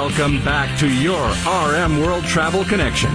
Welcome back to your RM World Travel Connection.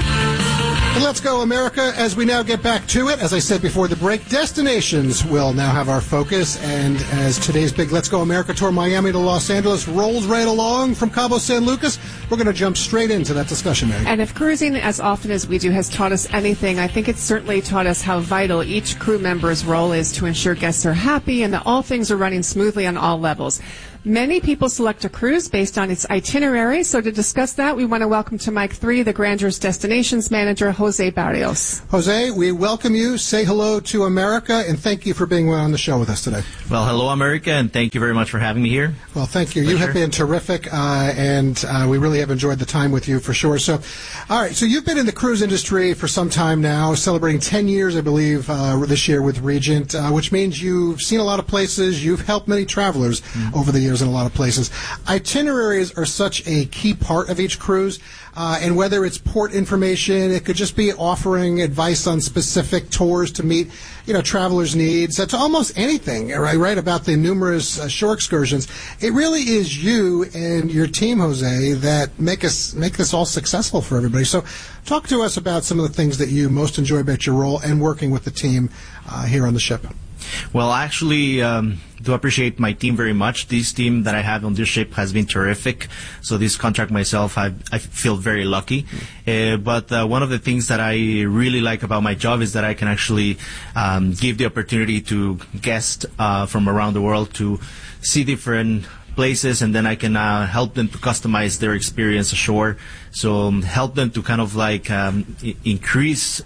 And let's go, America, as we now get back to it. As I said before the break, destinations will now have our focus. And as today's big Let's Go America tour, Miami to Los Angeles, rolls right along from Cabo San Lucas, we're going to jump straight into that discussion, Mary. And if cruising, as often as we do, has taught us anything, I think it's certainly taught us how vital each crew member's role is to ensure guests are happy and that all things are running smoothly on all levels. Many people select a cruise based on its itinerary. So to discuss that, we want to welcome to Mic 3 the Grandeurs Destinations Manager, Jose Barrios. Jose, we welcome you. Say hello to America, and thank you for being on the show with us today. Well, hello, America, and thank you very much for having me here. Well, thank you. Pleasure. You have been terrific, and we really have enjoyed the time with you for sure. So, all right, so you've been in the cruise industry for some time now, celebrating 10 years, I believe, this year with Regent, which means you've seen a lot of places. You've helped many travelers over the years in a lot of places. Itineraries are such a key part of each cruise, and whether it's port information, it could just be offering advice on specific tours to meet, travelers' needs, to almost anything, right, about the numerous shore excursions. It really is you and your team, Jose, that make this all successful for everybody. So talk to us about some of the things that you most enjoy about your role and working with the team here on the ship. Well, I actually do appreciate my team very much. This team that I have on this ship has been terrific. So this contract myself, I feel very lucky. But one of the things that I really like about my job is that I can actually give the opportunity to guests from around the world to see different places, and then I can help them to customize their experience ashore. So help them to kind of like increase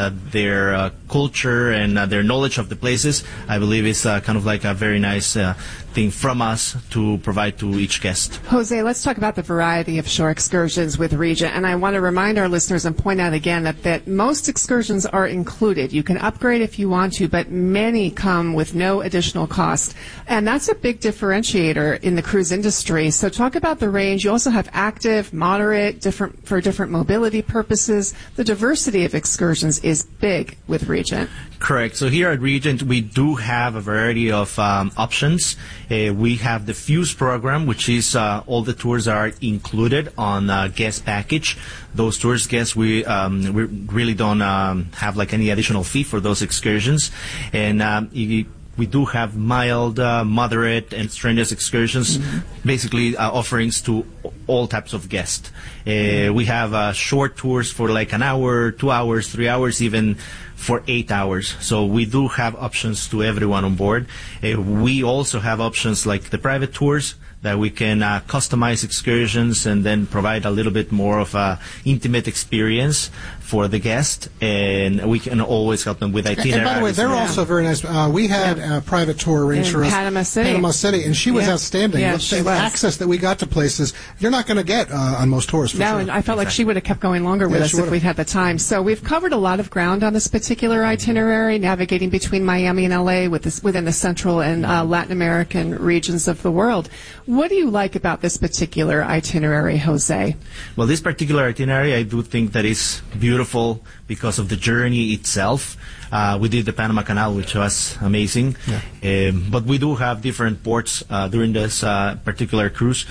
their culture and their knowledge of the places. I believe it's kind of like a very nice thing from us to provide to each guest. Jose, let's talk about the variety of shore excursions with Regent. And I want to remind our listeners and point out again that most excursions are included. You can upgrade if you want to, but many come with no additional cost. And that's a big differentiator in the cruise industry. So talk about the range. You also have active, moderate, for different mobility purposes. The diversity of excursions is big with Regent. Correct. So here at Regent, we do have a variety of options. We have the Fuse program, which is all the tours are included on guest package. Those tours guests, we really don't have like any additional fee for those excursions. And we do have mild, moderate, and strenuous excursions, basically offerings to all types of guests. We have short tours for like an hour, 2 hours, 3 hours, even for 8 hours. So we do have options to everyone on board. We also have options like the private tours that we can customize excursions and then provide a little bit more of a intimate experience for the guest, and we can always help them with itineraries. And by the way, they're also very nice. We had a private tour arranged for us Panama City, and she was outstanding. Yeah, the access that we got to places you're not going to get on most tours. No, and I felt like she would have kept going longer with us if we'd had the time. So we've covered a lot of ground on this particular itinerary, navigating between Miami and LA within the Central and Latin American regions of the world. What do you like about this particular itinerary, Jose? Well, this particular itinerary, I do think that is beautiful because of the journey itself. We did the Panama Canal, which was amazing. Yeah. But we do have different ports during this particular cruise.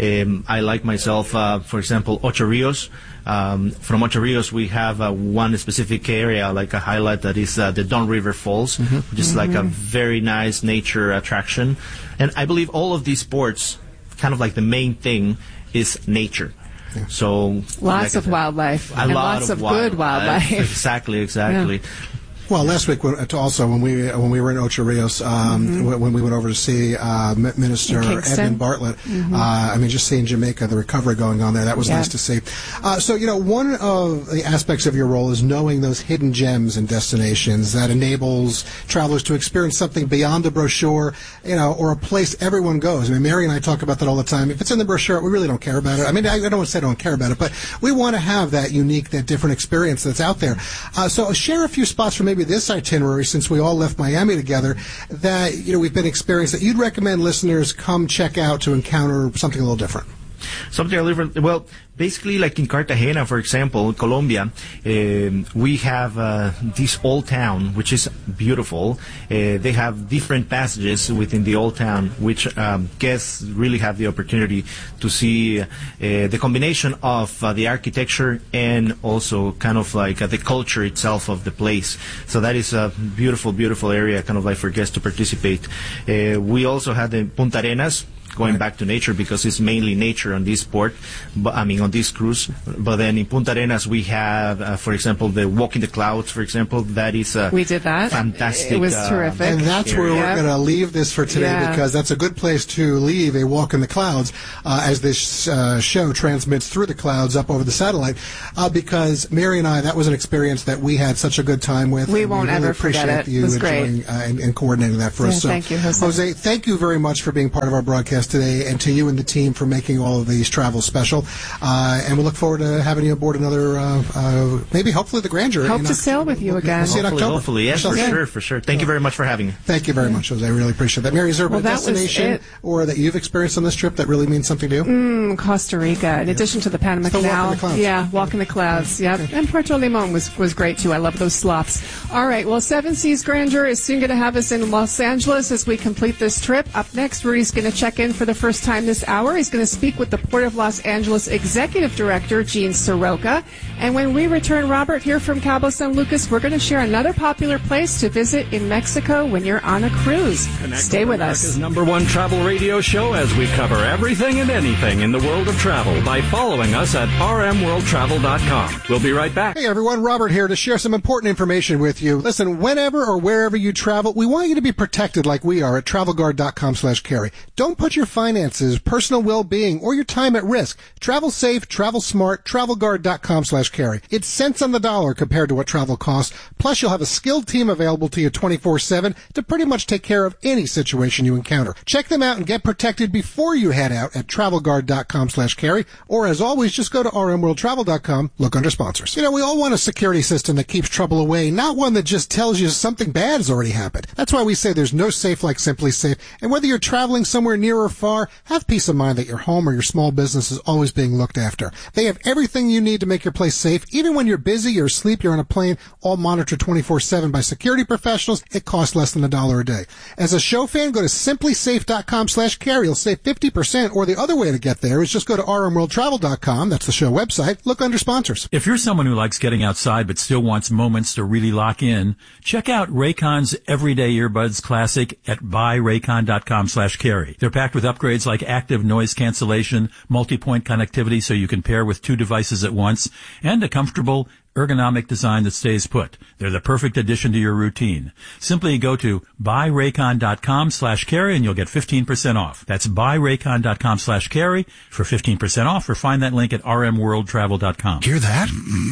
I like myself, for example, Ocho Rios. From Ocho Rios, we have one specific area, like a highlight, that is the Don River Falls, which is like a very nice nature attraction. And I believe all of these ports, kind of like the main thing is nature. Yeah. So lots of wildlife and lots of good wildlife. Exactly. Yeah. Well, last week also when we were in Ocho Rios, when we went over to see Minister Edmund Bartlett, I mean, just seeing Jamaica, the recovery going on there, that was nice to see. So, one of the aspects of your role is knowing those hidden gems and destinations that enables travelers to experience something beyond the brochure, or a place everyone goes. I mean, Mary and I talk about that all the time. If it's in the brochure, we really don't care about it. I mean, I don't want to say I don't care about it, but we want to have that unique, that different experience that's out there. So share a few spots from maybe this itinerary, since we all left Miami together, that we've been experiencing, that you'd recommend listeners come check out to encounter something a little different. Something a little different. Well, basically, like in Cartagena, for example, Colombia, we have this old town, which is beautiful. They have different passages within the old town, which guests really have the opportunity to see the combination of the architecture and also kind of like the culture itself of the place. So that is a beautiful, beautiful area, kind of like for guests to participate. We also had the Punta Arenas, going back to nature because it's mainly nature on this port, on this cruise. But then in Punta Arenas we have, for example, the Walk in the Clouds, for example. That is we did that. Fantastic. It was terrific. And that's where we're going to leave this for today because that's a good place to leave a Walk in the Clouds as this show transmits through the clouds up over the satellite because Mary and I, that was an experience that we had such a good time with. We won't really ever forget it. You it was enjoying, great. And coordinating that for us. So, thank you, Jose. Thank you very much for being part of our broadcast today, and to you and the team for making all of these travels special. And we look forward to having you aboard another, maybe hopefully the Grandeur. Hope to sail with you again. We'll see you in October. Hopefully, yes, for sure. Thank you very much for having me. Thank you very much, Jose. I really appreciate that. Mary, is there a destination or that you've experienced on this trip that really means something to you? Costa Rica, in addition to the Panama Canal. Walk in the Clouds. Yeah, and Puerto Limon was great too. I love those slops. All right, well, Seven Seas Grandeur is soon going to have us in Los Angeles as we complete this trip. Up next, Rudy's going to check in for the first time this hour. He's going to speak with the Port of Los Angeles Executive Director, Gene Soroka. And when we return, Robert, here from Cabo San Lucas, we're going to share another popular place to visit in Mexico when you're on a cruise. Stay with us. America's #1 travel radio show as we cover everything and anything in the world of travel by following us at rmworldtravel.com. We'll be right back. Hey everyone, Robert here to share some important information with you. Listen, whenever or wherever you travel, we want you to be protected like we are at travelguard.com/carry. Don't put your finances, personal well-being, or your time at risk. Travel safe, travel smart, travelguard.com/carry. It's cents on the dollar compared to what travel costs. Plus, you'll have a skilled team available to you 24/7 to pretty much take care of any situation you encounter. Check them out and get protected before you head out at travelguard.com/carry. Or as always, just go to rmworldtravel.com, look under sponsors. You know, we all want a security system that keeps trouble away, not one that just tells you something bad has already happened. That's why we say there's no safe like Simply Safe. And whether you're traveling somewhere near or far, have peace of mind that your home or your small business is always being looked after. They have everything you need to make your place safe. Even when you're busy, you're asleep, you're on a plane, all monitored 24/7 by security professionals. It costs less than $1 a day. As a show fan, go to simplysafe.com/carry. You'll save 50%, or the other way to get there is just go to rmworldtravel.com. That's the show website. Look under sponsors. If you're someone who likes getting outside but still wants moments to really lock in, check out Raycon's Everyday Earbuds Classic at buyraycon.com/carry. They're packed with upgrades like active noise cancellation, multi-point connectivity so you can pair with 2 devices at once, and a comfortable ergonomic design that stays put. They're the perfect addition to your routine. Simply go to buyraycon.com/carry and you'll get 15% off. That's buyraycon.com/carry for 15% off, or find that link at rmworldtravel.com. Hear that?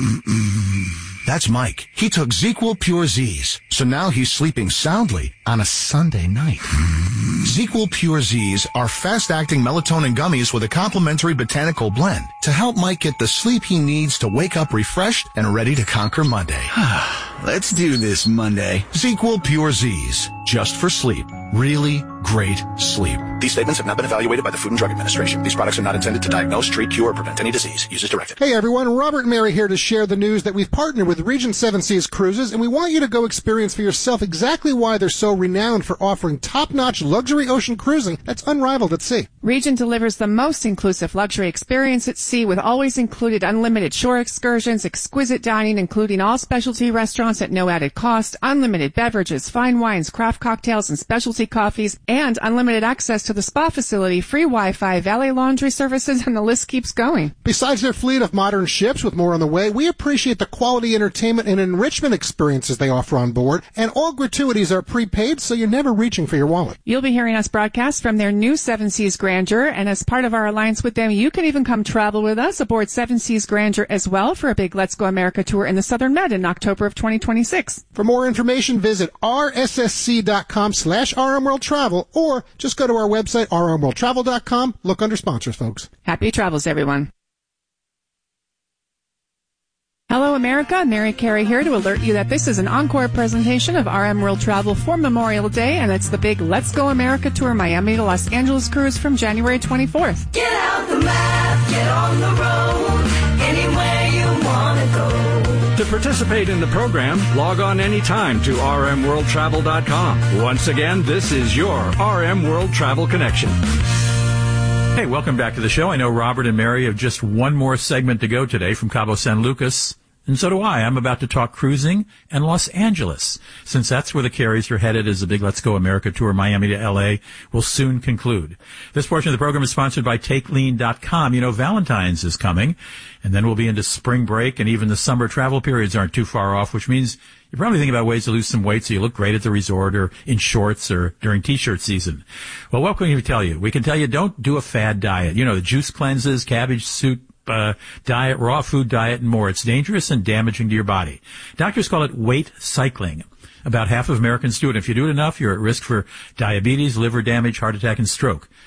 That's Mike. He took ZzzQuil Pure Z's, so now he's sleeping soundly on a Sunday night. ZzzQuil Pure Z's are fast-acting melatonin gummies with a complementary botanical blend to help Mike get the sleep he needs to wake up refreshed and ready to conquer Monday. Let's do this Monday. ZzzQuil Pure Z's, just for sleep. Really great sleep. These statements have not been evaluated by the Food and Drug Administration. These products are not intended to diagnose, treat, cure, or prevent any disease. Use as directed. Hey everyone, Robert and Mary here to share the news that we've partnered with Regent Seven Seas Cruises, and we want you to go experience for yourself exactly why they're so renowned for offering top-notch luxury ocean cruising that's unrivaled at sea. Regent delivers the most inclusive luxury experience at sea with always included unlimited shore excursions, exquisite dining including all specialty restaurants at no added cost, unlimited beverages, fine wines, craft cocktails, and specialty coffees, and unlimited access to the spa facility, free Wi-Fi, valet laundry services, and the list keeps going. Besides their fleet of modern ships with more on the way, we appreciate the quality entertainment and enrichment experiences they offer on board, and all gratuities are prepaid, so you're never reaching for your wallet. You'll be hearing us broadcast from their new Seven Seas Grandeur, and as part of our alliance with them, you can even come travel with us aboard Seven Seas Grandeur as well for a big Let's Go America tour in the Southern Med in October of 2026. For more information, visit rssc.com/rmworldtravel, or just go to our website, rmworldtravel.com. Look under sponsors, folks. Happy travels, everyone. Hello, America. Mary Carey here to alert you that this is an encore presentation of RM World Travel for Memorial Day, and it's the big Let's Go America Tour Miami to Los Angeles cruise from January 24th. Get out the map. Get on the road, anywhere you want to go. To participate in the program, log on anytime to rmworldtravel.com. Once again, this is your RM World Travel Connection. Hey, welcome back to the show. I know Robert and Mary have just one more segment to go today from Cabo San Lucas. And so do I. I'm about to talk cruising and Los Angeles, since that's where the Carries are headed as the big Let's Go America tour, Miami to L.A., will soon conclude. This portion of the program is sponsored by TakeLean.com. You know, Valentine's is coming, and then we'll be into spring break, and even the summer travel periods aren't too far off, which means you're probably thinking about ways to lose some weight so you look great at the resort or in shorts or during T-shirt season. Well, what can we tell you? We can tell you don't do a fad diet. You know, the juice cleanses, cabbage soup, diet, raw food diet, and more. It's dangerous and damaging to your body. Doctors call it weight cycling. About half of Americans do it. If you do it enough, you're at risk for diabetes, liver damage, heart attack, and stroke.